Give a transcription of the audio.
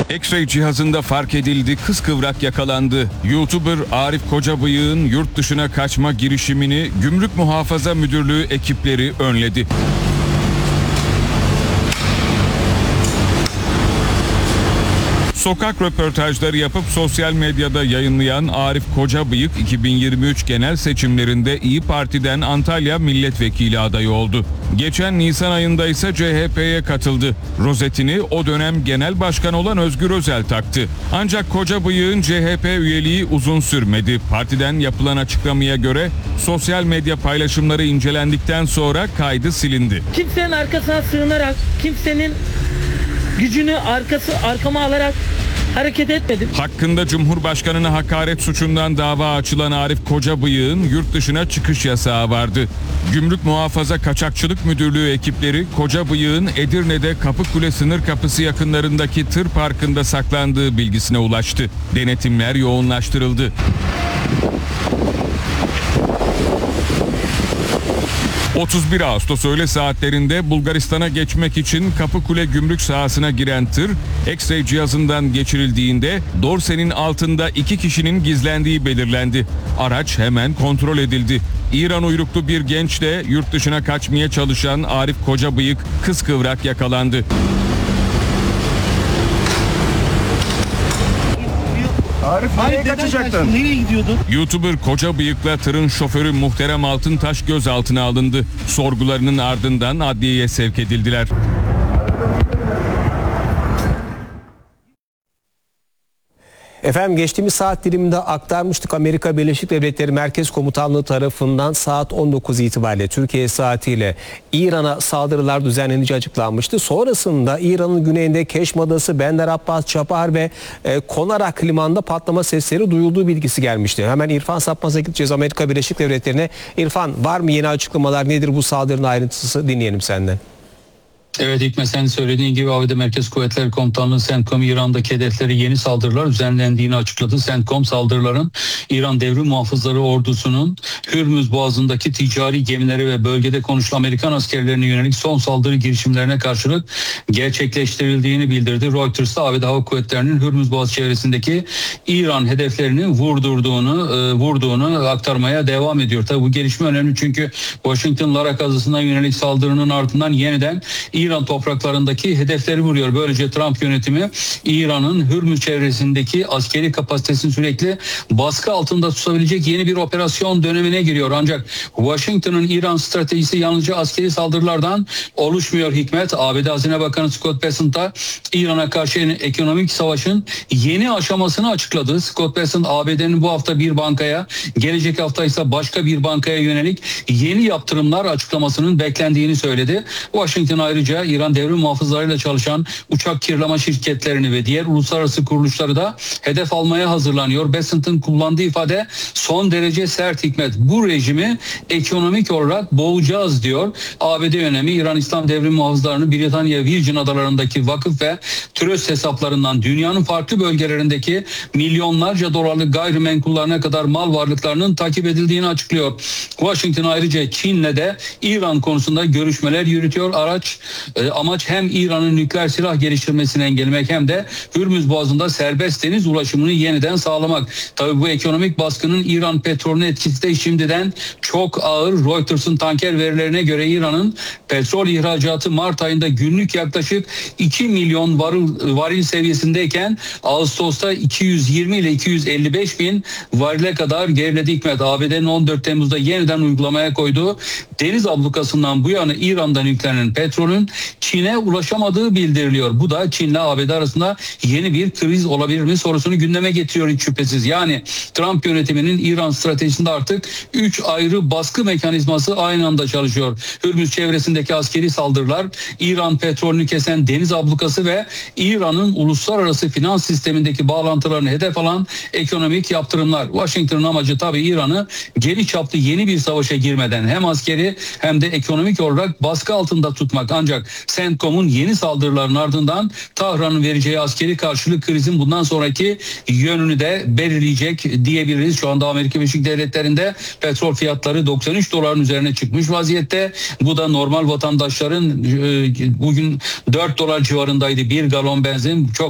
X-ray cihazında fark edildi, kıskıvrak yakalandı. YouTuber Arif Kocabıyık'ın yurt dışına kaçma girişimini Gümrük Muhafaza Müdürlüğü ekipleri önledi. Sokak röportajları yapıp sosyal medyada yayınlayan Arif Kocabıyık 2023 genel seçimlerinde İYİ Parti'den Antalya milletvekili adayı oldu. Geçen Nisan ayında ise CHP'ye katıldı. Rozetini o dönem genel başkan olan Özgür Özel taktı. Ancak Kocabıyık'ın CHP üyeliği uzun sürmedi. Partiden yapılan açıklamaya göre sosyal medya paylaşımları incelendikten sonra kaydı silindi. Kimsenin arkasına sığınarak, kimsenin gücünü arkama alarak hareket etmedim. Hakkında Cumhurbaşkanı'na hakaret suçundan dava açılan Arif Kocabıyık'ın yurt dışına çıkış yasağı vardı. Gümrük Muhafaza Kaçakçılık Müdürlüğü ekipleri Kocabıyık'ın Edirne'de Kapıkule sınır kapısı yakınlarındaki tır parkında saklandığı bilgisine ulaştı. Denetimler yoğunlaştırıldı. 31 Ağustos öğle saatlerinde Bulgaristan'a geçmek için Kapıkule gümrük sahasına giren tır, X-ray cihazından geçirildiğinde dorsenin altında 2 kişinin gizlendiği belirlendi. Araç hemen kontrol edildi. İran uyruklu bir gençle yurt dışına kaçmaya çalışan Arif Kocabıyık kıskıvrak yakalandı. Arif nereye kaçacaktın? Nereye gidiyordun? YouTuber Kocabıyık'la tırın şoförü Muhterem Altıntaş gözaltına alındı. Sorgularının ardından adliyeye sevk edildiler. Efendim geçtiğimiz saat diliminde aktarmıştık. Amerika Birleşik Devletleri Merkez Komutanlığı tarafından saat 19 itibariyle Türkiye saatiyle İran'a saldırılar düzenleneceği açıklanmıştı. Sonrasında İran'ın güneyinde Keşm Adası, Bender Abbas, Çapar ve Konarak limanında patlama sesleri duyulduğu bilgisi gelmişti. Hemen İrfan Sapmaz'a gideceğiz Amerika Birleşik Devletleri'ne. İrfan, var mı yeni açıklamalar, nedir bu saldırının ayrıntısı, dinleyelim senden. Evet Hikmet, sen söylediğin gibi ABD Merkez Kuvvetleri Komutanlığı CENTCOM İran'daki hedefleri yeni saldırılar düzenlendiğini açıkladı. CENTCOM saldırıların İran Devrim Muhafızları Ordusu'nun Hürmüz Boğazı'ndaki ticari gemileri ve bölgede konuşulan Amerikan askerlerine yönelik son saldırı girişimlerine karşılık gerçekleştirildiğini bildirdi. Reuters da ABD Hava Kuvvetleri'nin Hürmüz Boğazı çevresindeki İran hedeflerini vurduğunu aktarmaya devam ediyor. Tabii bu gelişme önemli çünkü Washington Lara kazasına yönelik saldırının ardından yeniden İran topraklarındaki hedefleri vuruyor. Böylece Trump yönetimi İran'ın Hürmüz çevresindeki askeri kapasitesini sürekli baskı altında tutabilecek yeni bir operasyon dönemine giriyor. Ancak Washington'ın İran stratejisi yalnızca askeri saldırılardan oluşmuyor Hikmet. ABD Hazine Bakanı Scott Bessent da İran'a karşı ekonomik savaşın yeni aşamasını açıkladı. Scott Bessent ABD'nin bu hafta bir bankaya, gelecek hafta ise başka bir bankaya yönelik yeni yaptırımlar açıklamasının beklendiğini söyledi. Washington ayrıca İran devrim muhafızlarıyla çalışan uçak kiralama şirketlerini ve diğer uluslararası kuruluşları da hedef almaya hazırlanıyor. Bessent'ın kullandığı ifade son derece sert Hikmet. Bu rejimi ekonomik olarak boğacağız diyor. ABD yönetimi İran İslam Devrim Muhafızlarını Britanya Virgin Adaları'ndaki vakıf ve trust hesaplarından dünyanın farklı bölgelerindeki milyonlarca dolarlık gayrimenkullarına kadar mal varlıklarının takip edildiğini açıklıyor. Washington ayrıca Çin'le de İran konusunda görüşmeler yürütüyor. Amaç hem İran'ın nükleer silah geliştirmesini engellemek hem de Hürmüz Boğazı'nda serbest deniz ulaşımını yeniden sağlamak. Tabii bu ekonomik baskının İran petrolünün etkisi de şimdiden çok ağır. Reuters'ın tanker verilerine göre İran'ın petrol ihracatı Mart ayında günlük yaklaşık 2 milyon varil seviyesindeyken Ağustos'ta 220 ile 255 bin varile kadar geriledi Hikmet. ABD'nin 14 Temmuz'da yeniden uygulamaya koyduğu deniz ablukasından bu yana İran'dan yüklenen petrolün Çin'e ulaşamadığı bildiriliyor. Bu da Çin'le ABD arasında yeni bir kriz olabilir mi sorusunu gündeme getiriyor hiç şüphesiz. Yani Trump yönetiminin İran stratejisinde artık 3 ayrı baskı mekanizması aynı anda çalışıyor. Hürmüz çevresindeki askeri saldırılar, İran petrolünü kesen deniz ablukası ve İran'ın uluslararası finans sistemindeki bağlantılarını hedef alan ekonomik yaptırımlar. Washington'ın amacı tabii İran'ı geri çaplı yeni bir savaşa girmeden hem askeri hem de ekonomik olarak baskı altında tutmak. Ancak CENTCOM'un yeni saldırıların ardından Tahran'ın vereceği askeri karşılık krizin bundan sonraki yönünü de belirleyecek diyebiliriz. Şu anda Amerika Birleşik Devletleri'nde petrol fiyatları 93 doların üzerine çıkmış vaziyette. Bu da normal vatandaşların bugün 4 dolar civarındaydı bir galon benzin. Çok